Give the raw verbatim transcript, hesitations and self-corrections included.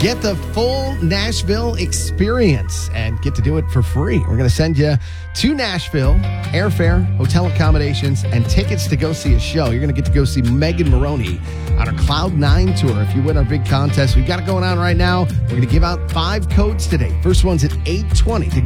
Get the full Nashville experience and get to do it for free. We're going to send you to Nashville, airfare, hotel accommodations, and tickets to go see a show. You're going to get to go see Megan Maroney on her Cloud nine tour. If you win our big contest, we've got it going on right now. We're going to give out five codes today. First one's at eight twenty to